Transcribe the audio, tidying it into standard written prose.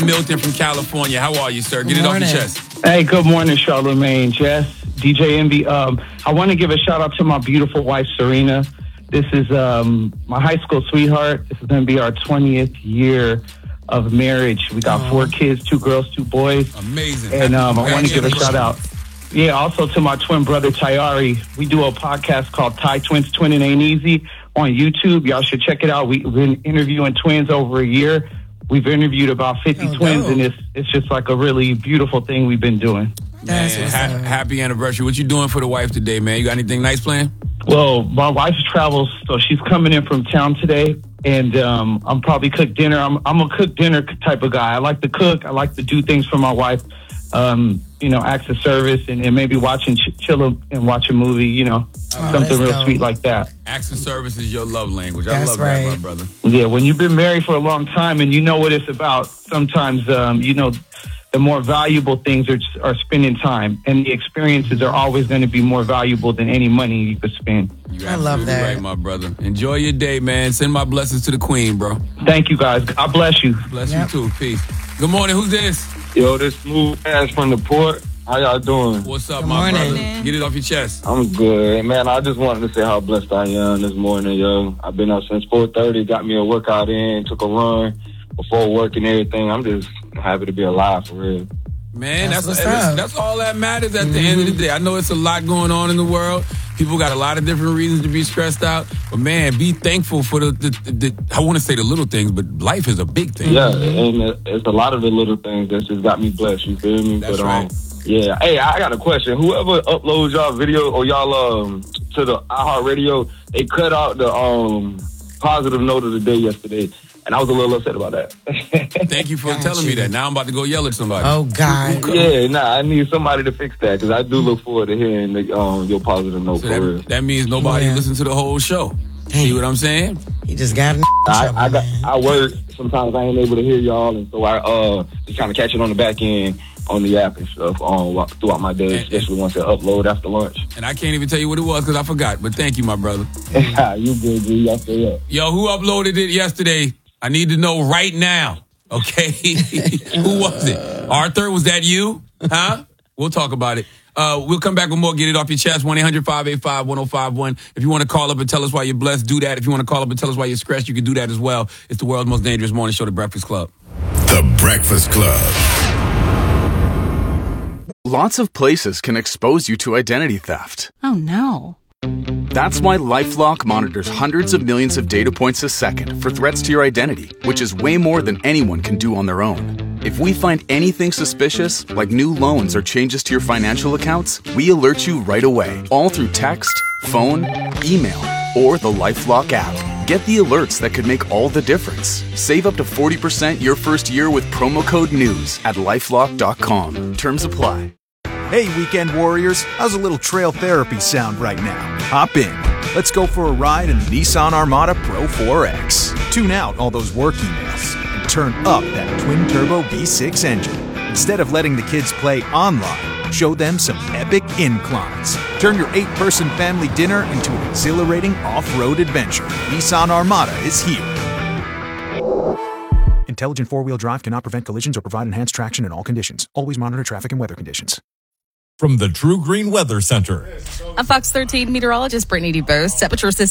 Milton from California. How are you, sir? Get it off your chest. Hey, good morning, Charlamagne, Jess, DJ Envy. I want to give a shout out to my beautiful wife, Serena. This is my high school sweetheart. This is going to be our 20th year of marriage. We got 4 kids, 2 girls, 2 boys. Amazing. And I want to give a shout out. Yeah, also to my twin brother, Tyari. We do a podcast called Ty Twins Twinning Ain't Easy on YouTube. Y'all should check it out. We've been interviewing twins over a year. We've interviewed about 50 twins, and it's just like a really beautiful thing we've been doing. Man, happy anniversary. What you doing for the wife today, man? You got anything nice planned? Well, my wife travels, so she's coming in from town today, and I'm probably cook dinner. I'm a cook dinner type of guy. I like to cook. I like to do things for my wife. Acts of service and maybe chill and watch a movie, something real sweet like that. Acts of service is your love language. I love that, my brother. Yeah, when you've been married for a long time and you know what it's about, sometimes, the more valuable things are spending time, and the experiences are always going to be more valuable than any money you could spend. I love that. Right, my brother. Enjoy your day, man. Send my blessings to the queen, bro. Thank you, guys. God bless you. Bless you, too. Peace. Good morning. Who's this? Yo, this smooth ass from the port. How y'all doing? What's up, my brother? Get it off your chest. I'm good. Man, I just wanted to say how blessed I am this morning, yo. I've been up since 4:30, got me a workout in, took a run before work and everything. I'm just happy to be alive, for real. Man, that's all that matters at the end of the day. I know it's a lot going on in the world. People got a lot of different reasons to be stressed out. But, man, be thankful for the I want to say the little things, but life is a big thing. Yeah, and it's a lot of the little things that just got me blessed, you feel me? That's right. Yeah. Hey, I got a question. Whoever uploads y'all video or y'all to the iHeartRadio, they cut out the positive note of the day yesterday. And I was a little upset about that. Thank you for telling me that. Now I'm about to go yell at somebody. Oh, God. I need somebody to fix that because I do look forward to hearing your positive note. So that means nobody listened to the whole show. See what I'm saying? He just got I work. Sometimes I ain't able to hear y'all, and so I just kind of catch it on the back end on the app and stuff throughout my day, especially once I upload after lunch. And I can't even tell you what it was because I forgot. But thank you, my brother. You good, G. Y'all stay up. Yo, who uploaded it yesterday? I need to know right now, okay? Who was it? Arthur, was that you? Huh? We'll talk about it. We'll come back with more. Get it off your chest. 1-800-585-1051. If you want to call up and tell us why you're blessed, do that. If you want to call up and tell us why you're stressed, you can do that as well. It's the world's most dangerous morning show, The Breakfast Club. The Breakfast Club. Lots of places can expose you to identity theft. Oh, no. That's why LifeLock monitors hundreds of millions of data points a second for threats to your identity, which is way more than anyone can do on their own. If we find anything suspicious, like new loans or changes to your financial accounts, we alert you right away, all through text, phone, email, or the LifeLock app. Get the alerts that could make all the difference. Save up to 40% your first year with promo code NEWS at LifeLock.com. Terms apply. Hey, weekend warriors, how's a little trail therapy sound right now? Hop in. Let's go for a ride in the Nissan Armada Pro 4X. Tune out all those work emails and turn up that twin-turbo V6 engine. Instead of letting the kids play online, show them some epic inclines. Turn your 8-person family dinner into an exhilarating off-road adventure. Nissan Armada is here. Intelligent four-wheel drive cannot prevent collisions or provide enhanced traction in all conditions. Always monitor traffic and weather conditions. From the True Green Weather Center. I'm Fox 13 meteorologist Brittany DuBose. Temperature